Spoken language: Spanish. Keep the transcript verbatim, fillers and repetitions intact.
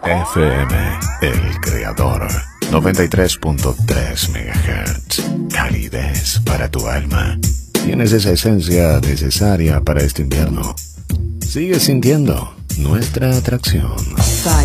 F M, El Creador. noventa y tres punto tres megahertz. Calidez para tu alma. Tienes esa esencia necesaria para este invierno. Sigue sintiendo nuestra atracción.